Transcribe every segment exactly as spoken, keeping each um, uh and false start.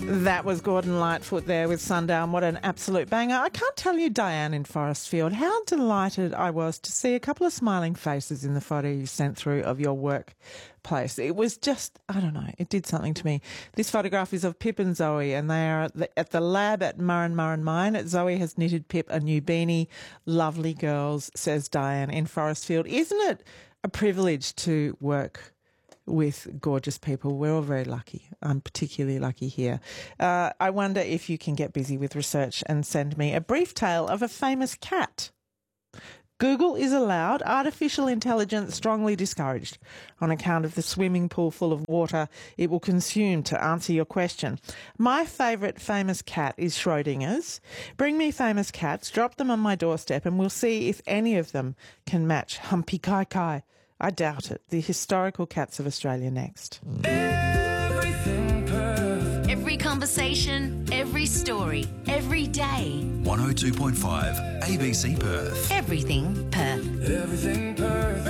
That was Gordon Lightfoot there with Sundown. What an absolute banger. I can't tell you, Diane in Forestfield, how delighted I was to see a couple of smiling faces in the photo you sent through of your workplace. It was just, I don't know, it did something to me. This photograph is of Pip and Zoe, and they are at the, at the lab at Murrin Murrin Mine. Zoe has knitted Pip a new beanie. Lovely girls, says Diane in Forestfield. Isn't it a privilege to work with gorgeous people? We're all very lucky. I'm particularly lucky here. Uh, I wonder if you can get busy with research and send me a brief tale of a famous cat. Google is allowed, artificial intelligence strongly discouraged on account of the swimming pool full of water it will consume to answer your question. My favourite famous cat is Schrodinger's. Bring me famous cats, drop them on my doorstep, and we'll see if any of them can match Humpy Kai Kai. I doubt it. The historical cats of Australia next. Everything Perth. Every conversation, every story, every day. one oh two point five A B C Perth. Everything Perth. Everything Perth.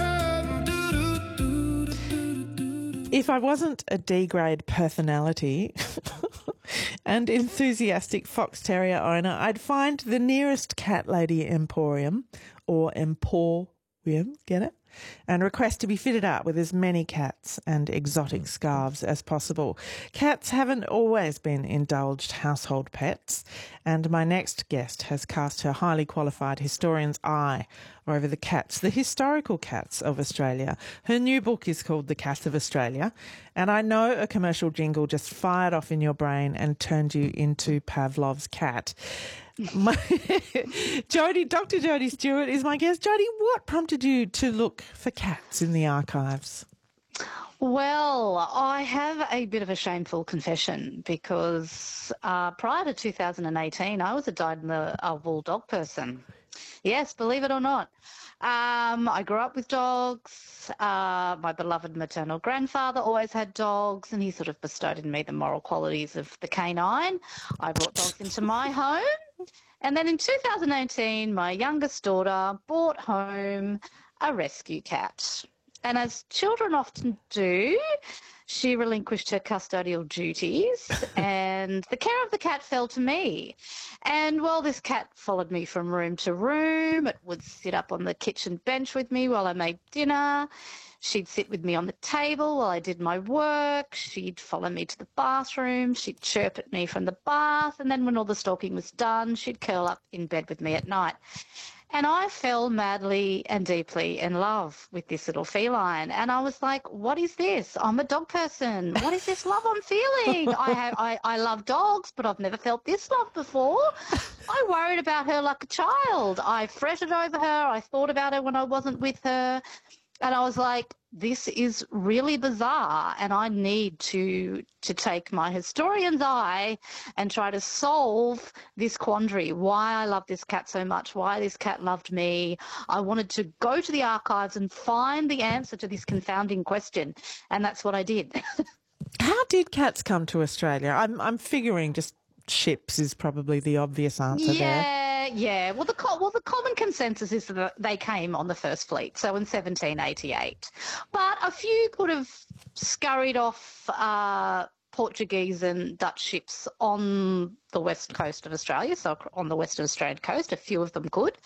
If I wasn't a D-grade personality and enthusiastic fox terrier owner, I'd find the nearest cat lady emporium or emporium, get it? And request to be fitted up with as many cats and exotic scarves as possible. Cats haven't always been indulged household pets, and my next guest has cast her highly qualified historian's eye over the cats, the historical cats of Australia. Her new book is called The Cats of Australia, and I know a commercial jingle just fired off in your brain and turned you into Pavlov's cat. My Jodie, Doctor Jodie Stewart is my guest. Jodie, what prompted you to look for cats in the archives? Well, I have a bit of a shameful confession because uh, prior to two thousand eighteen, I was a dyed-in-the-wool dog person. Yes, believe it or not. Um, I grew up with dogs. Uh, my beloved maternal grandfather always had dogs, and he sort of bestowed in me the moral qualities of the canine. I brought dogs into my home. And then in two thousand eighteen, my youngest daughter brought home a rescue cat. And as children often do, she relinquished her custodial duties and the care of the cat fell to me. And while this cat followed me from room to room, it would sit up on the kitchen bench with me while I made dinner. She'd sit with me on the table while I did my work. She'd follow me to the bathroom. She'd chirp at me from the bath. And then when all the stalking was done, she'd curl up in bed with me at night. And I fell madly and deeply in love with this little feline. And I was like, what is this? I'm a dog person. What is this love I'm feeling? I, have, I, I love dogs, but I've never felt this love before. I worried about her like a child. I fretted over her. I thought about her when I wasn't with her. And I was like, this is really bizarre, and I need to to take my historian's eye and try to solve this quandary, why I love this cat so much, why this cat loved me. I wanted to go to the archives and find the answer to this confounding question, and that's what I did. How did cats come to Australia? I'm, I'm figuring just ships is probably the obvious answer yeah, there. Yeah, yeah. Well, the co- well, the common consensus is that they came on the first fleet, so in seventeen eighty-eight. But a few could have scurried off uh, Portuguese and Dutch ships on the west coast of Australia, so on the western Australian coast, a few of them could.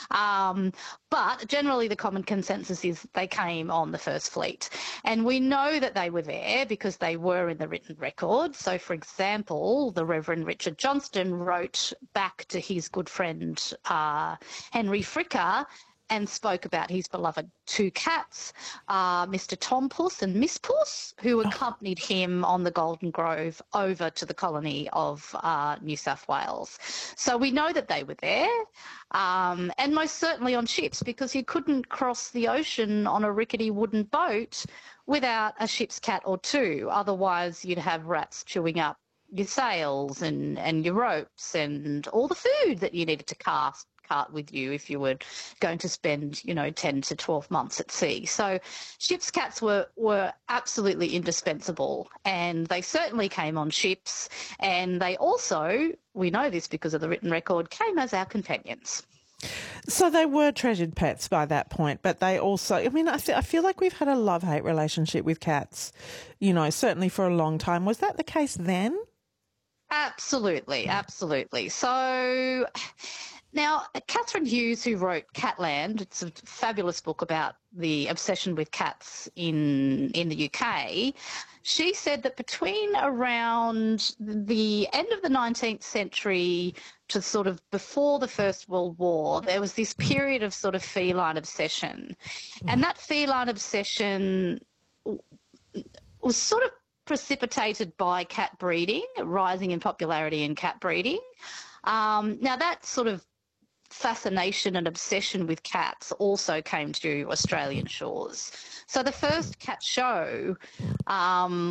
Um, but generally the common consensus is they came on the first fleet. And we know that they were there because they were in the written record. So, for example, the Reverend Richard Johnston wrote back to his good friend uh, Henry Fricker and spoke about his beloved two cats, uh, Mister Tom Puss and Miss Puss, who accompanied him on the Golden Grove over to the colony of uh, New South Wales. So we know that they were there, um, and most certainly on ships, because you couldn't cross the ocean on a rickety wooden boat without a ship's cat or two. Otherwise, you'd have rats chewing up your sails and, and your ropes and all the food that you needed to cast. cart with you if you were going to spend, you know, ten to twelve months at sea. So ships' cats were, were absolutely indispensable, and they certainly came on ships, and they also, we know this because of the written record, came as our companions. So they were treasured pets by that point, but they also, I mean, I, th- I feel like we've had a love-hate relationship with cats, you know, certainly for a long time. Was that the case then? Absolutely, absolutely. So now, Catherine Hughes, who wrote Catland, it's a fabulous book about the obsession with cats in in the U K. She said that between around the end of the nineteenth century to sort of before the First World War, there was this period of sort of feline obsession. And that feline obsession was sort of precipitated by cat breeding, rising in popularity in cat breeding. Um, now, that sort of fascination and obsession with cats also came to Australian shores. So the first cat show um,